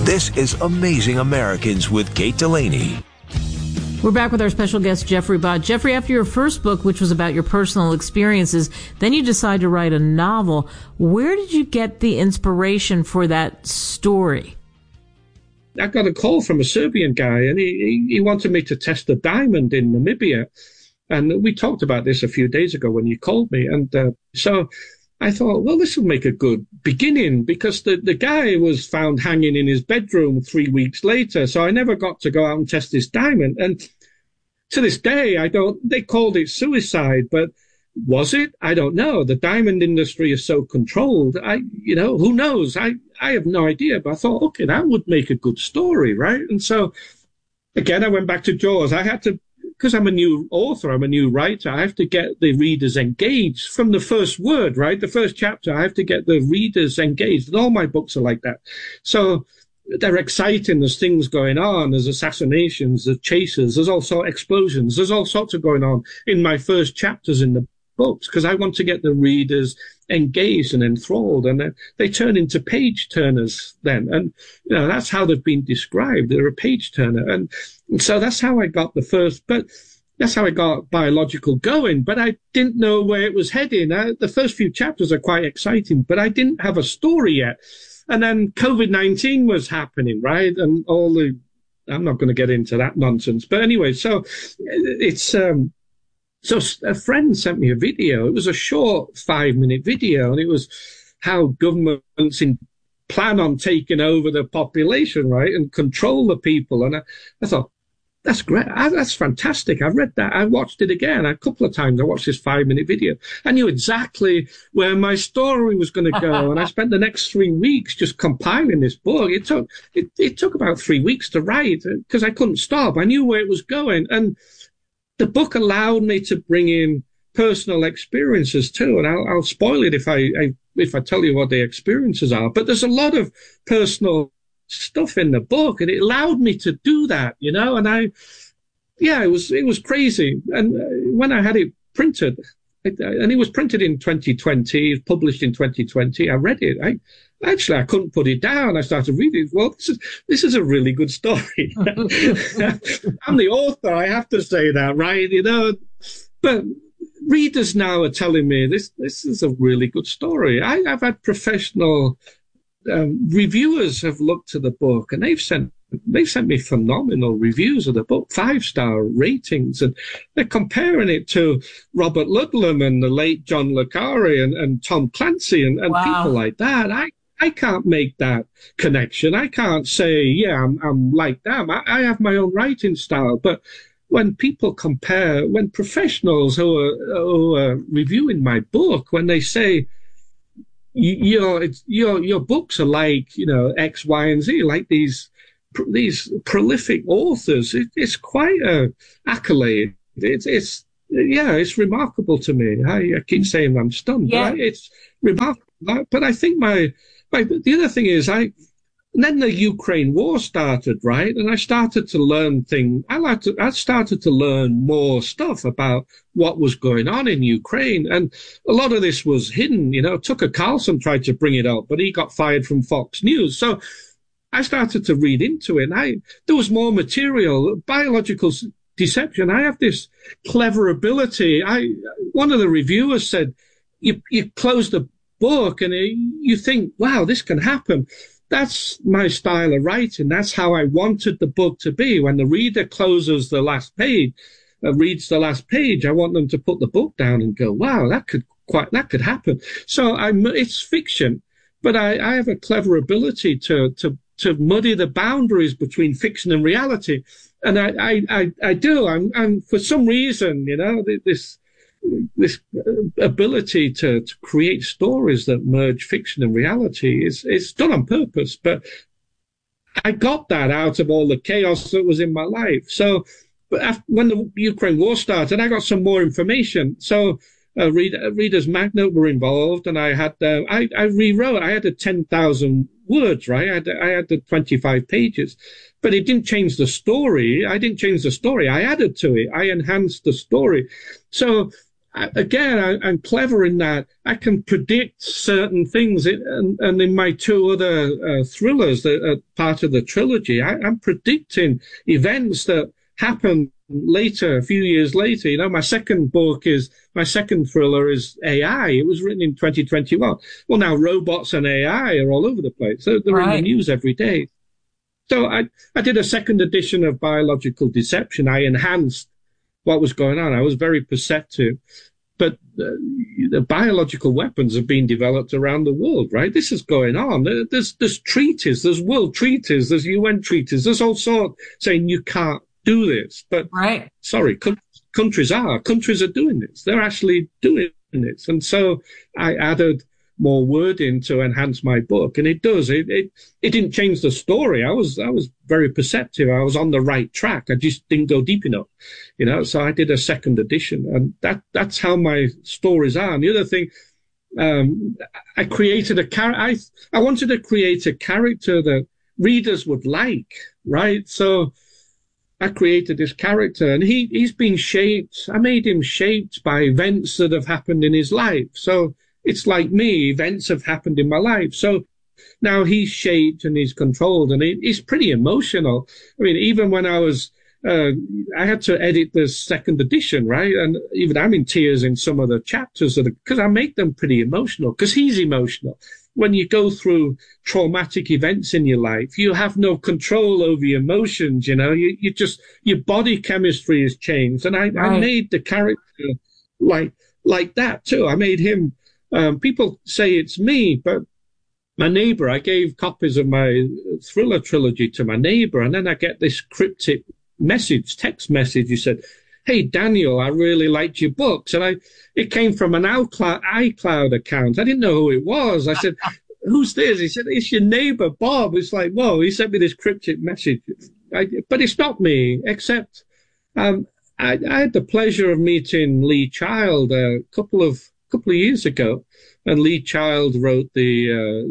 This is Amazing Americans with Kate Delaney. We're back with our special guest, Jeffrey Bott. Jeffrey, after your first book, which was about your personal experiences, then you decided to write a novel. Where did you get the inspiration for that story? I got a call from a Serbian guy, and he wanted me to test a diamond in Namibia. And we talked about this a few days ago when you called me. And so I thought, well, this will make a good beginning, because the guy was found hanging in his bedroom 3 weeks later. So I never got to go out and test this diamond. And to this day, they called it suicide, but was it? I don't know. The diamond industry is so controlled. Who knows? I have no idea, but I thought, okay, that would make a good story, right? And so again, I went back to Jaws. I had to, because I'm a new author, I'm a new writer, I have to get the readers engaged from the first word, right? The first chapter, I have to get the readers engaged. And all my books are like that. So they're exciting. There's things going on. There's assassinations, there's chases, there's also explosions. There's all sorts of going on in my first chapters in the books, because I want to get the readers engaged and enthralled, and they turn into page turners then. And, that's how they've been described. They're a page turner. And so that's how I got that's how I got Biological going, but I didn't know where it was heading. The first few chapters are quite exciting, but I didn't have a story yet. And then COVID-19 was happening, right? And I'm not going to get into that nonsense. But anyway, so so a friend sent me a video. It was a short 5-minute video, and it was how governments plan on taking over the population, right, and control the people. And I thought, that's great. That's fantastic. I read that. I watched it again a couple of times. I watched this 5-minute video. I knew exactly where my story was going to go. And I spent the next 3 weeks just compiling this book. It took about 3 weeks to write, because I couldn't stop. I knew where it was going. And the book allowed me to bring in personal experiences too, and I'll spoil it if I tell you what the experiences are. But there's a lot of personal stuff in the book, and it allowed me to do that, And it was crazy. And when I had it printed, and it was printed in 2020, it was published in 2020, I read it. I couldn't put it down. I started reading. Well, this is a really good story. I'm the author. I have to say that, right? But readers now are telling me this is a really good story. I've had professional reviewers have looked at the book, and they've sent me phenomenal reviews of the book, 5-star ratings, and they're comparing it to Robert Ludlum and the late John le Carre and Tom Clancy and wow, people like that. I can't make that connection. I can't say, I'm like them. I have my own writing style. But when people compare, when professionals who are reviewing my book, when they say, your books are like, X, Y, and Z, like these prolific authors, it's quite a accolade. It's remarkable to me. I keep saying I'm stunned, but it's remarkable. But I think the other thing is, then the Ukraine war started, right? And I started to learn I started to learn more stuff about what was going on in Ukraine. And a lot of this was hidden, Tucker Carlson tried to bring it up, but he got fired from Fox News. So I started to read into it. There was more material, biological deception. I have this clever ability. One of the reviewers said, you close the book and you think, wow, this can happen. That's my style of writing. That's how I wanted the book to be. When the reader closes the last page, reads the last page, I want them to put the book down and go, wow, that could happen. So it's fiction, but I have a clever ability to muddy the boundaries between fiction and reality. And I do. I'm for some reason, this ability to create stories that merge fiction and reality is done on purpose. But I got that out of all the chaos that was in my life. So, but when the Ukraine war started, I got some more information. So Reader's Magnet were involved, and I rewrote. I had 10,000 words, right? I had the 25 pages, but it didn't change the story. I didn't change the story. I added to it. I enhanced the story. So I'm clever in that I can predict certain things. And in my two other thrillers that are part of the trilogy, I'm predicting events that happen later, a few years later. You know, my second thriller is AI. It was written in 2021. Well, now robots and AI are all over the place. They're in the news every day. So I did a second edition of Biological Deception. I enhanced what was going on. I was very perceptive. But the biological weapons have been developed around the world, right? This is going on. There's treaties, there's world treaties, there's UN treaties, there's all sorts saying you can't do this. But sorry, countries are doing this. They're actually doing this. And so I added more wording to enhance my book, and it does. It didn't change the story. I was very perceptive. I was on the right track. I just didn't go deep enough, you know. So I did a second edition, and that's how my stories are. And the other thing, I created I wanted to create a character that readers would like, right? So I created this character, and he's been shaped. I made him shaped by events that have happened in his life. So it's like me, events have happened in my life. So now he's shaped and he's controlled, and he's pretty emotional. I mean, even when I had to edit the second edition, right? And even I'm in tears in some of the chapters because I make them pretty emotional, because he's emotional. When you go through traumatic events in your life, you have no control over your emotions, you know, your body chemistry has changed. And I made the character like that too. I made him, people say it's me, but my neighbor, I gave copies of my thriller trilogy to my neighbor, and then I get this cryptic text message. He said, "Hey, Daniel, I really liked your books." And it came from an iCloud account. I didn't know who it was. I said, "Who's this?" He said, "It's your neighbor, Bob." It's like, whoa, he sent me this cryptic message. But it's not me, except I had the pleasure of meeting Lee Child a couple of years ago, and Lee Child wrote he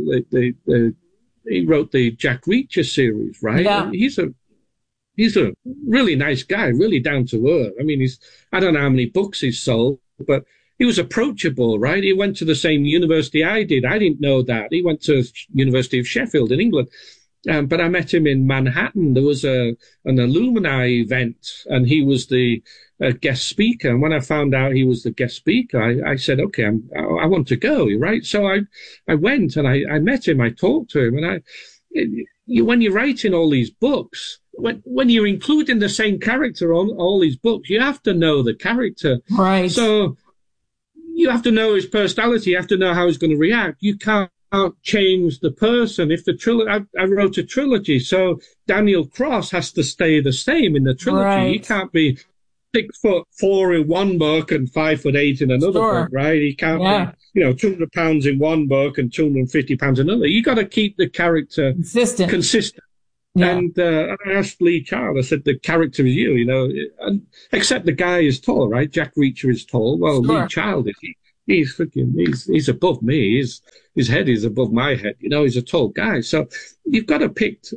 wrote the Jack Reacher series, right? Yeah. He's a really nice guy, really down to earth. I mean, I don't know how many books he's sold, but he was approachable, right? He went to the same university I did. I didn't know that. He went to University of Sheffield in England. But I met him in Manhattan. There was an alumni event, and he was the guest speaker. And when I found out he was the guest speaker, I said, okay, I want to go, right? So I went and I met him. I talked to him. And when you're writing all these books, when you're including the same character on all these books, you have to know the character. Right. So you have to know his personality. You have to know how he's going to react. You can't change the person. If I wrote a trilogy, so Daniel Cross has to stay the same in the trilogy. Right. He can't be 6'4" in one book and 5'8" in another book, right? He can't be, 200 pounds in one book and 250 pounds in another. You got to keep the character consistent. Yeah. And I asked Lee Child, I said, the character is you, except the guy is tall, right? Jack Reacher is tall. Well, Lee Child is, he's above me. His head is above my head. He's a tall guy. So you've got to pick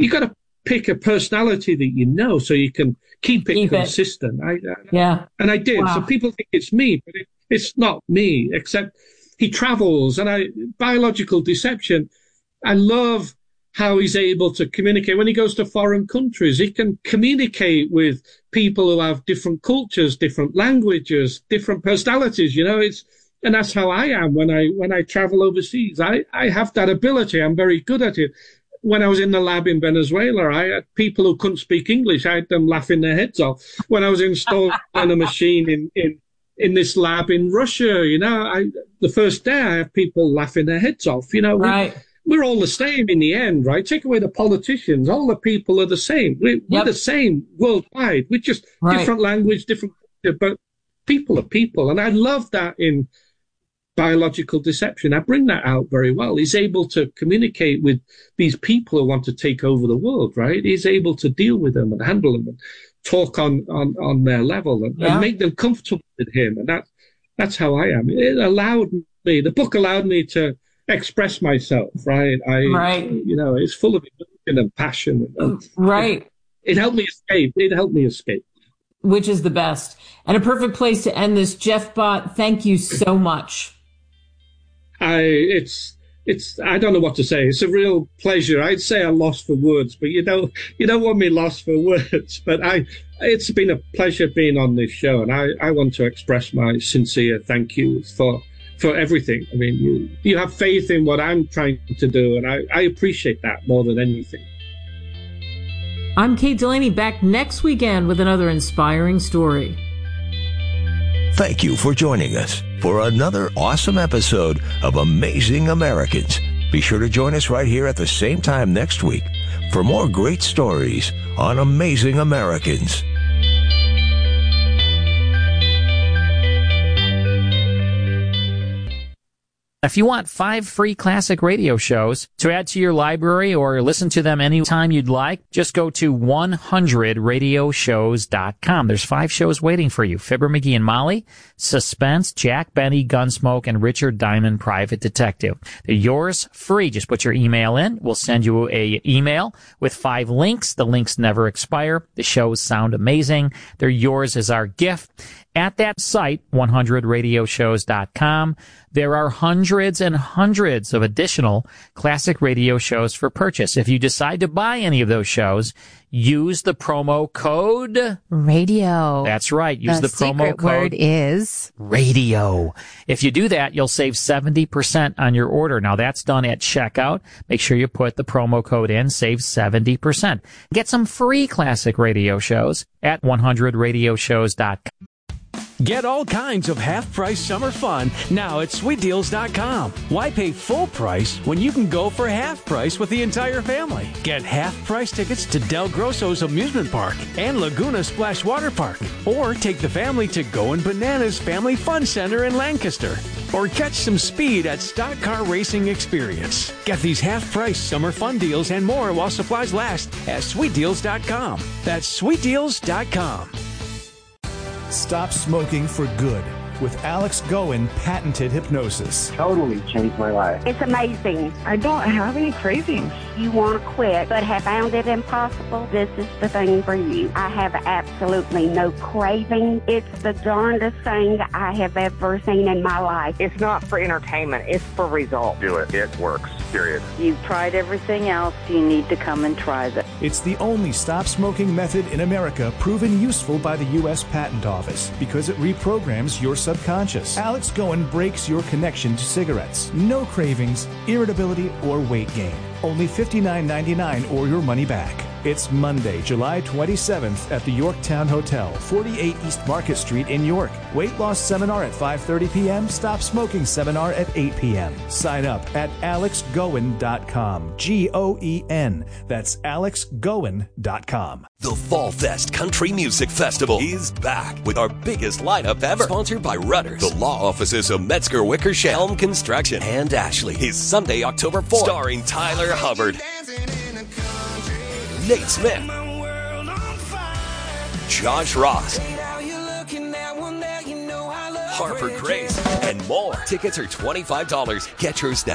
a personality that you know, so you can keep it consistent. And I did. Wow. So people think it's me, but it's not me, except he travels. And Biological Deception, I love how he's able to communicate. When he goes to foreign countries, he can communicate with people who have different cultures, different languages, different personalities, and that's how I am when I travel overseas. I have that ability. I'm very good at it. When I was in the lab in Venezuela, I had people who couldn't speak English. I had them laughing their heads off. When I was installing a machine in this lab in Russia, the first day I had people laughing their heads off. Right. We're all the same in the end, right? Take away the politicians. All the people are the same. We're the same worldwide. We're just different language, different culture, but people are people. And I love that in Biological Deception. I bring that out very well. He's able to communicate with these people who want to take over the world, right? He's able to deal with them and handle them and talk on their level and make them comfortable with him. And that's how I am. The book allowed me to express myself, right? It's full of emotion and passion. Right. It helped me escape. which is the best. And a perfect place to end this. Jeff Bott, thank you so much. I don't know what to say. It's a real pleasure. I'd say I'm lost for words, but you don't want me lost for words. But it's been a pleasure being on this show, and I want to express my sincere thank you for everything. I mean, you have faith in what I'm trying to do, and I appreciate that more than anything. I'm Kate Delaney, back next weekend with another inspiring story. Thank you for joining us for another awesome episode of Amazing Americans. Be sure to join us right here at the same time next week for more great stories on Amazing Americans. If you want 5 free classic radio shows to add to your library or listen to them anytime you'd like, just go to 100radioshows.com. There's 5 shows waiting for you. Fibber McGee and Molly, Suspense, Jack Benny, Gunsmoke, and Richard Diamond, Private Detective. They're yours free. Just put your email in. We'll send you a email with 5 links. The links never expire. The shows sound amazing. They're yours as our gift. At that site, 100radioshows.com, there are hundreds and hundreds of additional classic radio shows for purchase. If you decide to buy any of those shows, use the promo code radio. That's right. Use the promo code. The secret word is radio. If you do that, you'll save 70% on your order. Now that's done at checkout. Make sure you put the promo code in, save 70%. Get some free classic radio shows at 100radioshows.com. Get all kinds of half-price summer fun now at SweetDeals.com. Why pay full price when you can go for half price with the entire family? Get half-price tickets to Del Grosso's Amusement Park and Laguna Splash Water Park. Or take the family to Goin' Bananas Family Fun Center in Lancaster. Or catch some speed at Stock Car Racing Experience. Get these half-price summer fun deals and more while supplies last at SweetDeals.com. That's SweetDeals.com. Stop smoking for good with Alex Goen patented hypnosis. Totally changed my life. It's amazing. I don't have any cravings. You want to quit but have found it impossible? This is the thing for you. I have absolutely no craving. It's the darndest thing I have ever seen in my life. It's not for entertainment. It's for results. Do it. It works. Period. You've tried everything else. You need to come and try this. It's the only stop smoking method in America proven useful by the U.S. Patent Office because it reprograms your subconscious. Alex Goen breaks your connection to cigarettes. No cravings, irritability, or weight gain. Only $59.99 or your money back. It's Monday, July 27th at the Yorktown Hotel, 48 East Market Street in York. Weight loss seminar at 5:30 p.m. Stop smoking seminar at 8 p.m. Sign up at alexgoen.com. Goen. That's alexgoen.com. The Fall Fest Country Music Festival is back with our biggest lineup ever. Sponsored by Rudders, the law offices of Metzger Wickersham, Helm Construction, and Ashley. Is Sunday, October 4th. Starring Tyler Hubbard, Nate Smith, Josh Ross, Harper Grace, and more. Tickets are $25. Get yours now.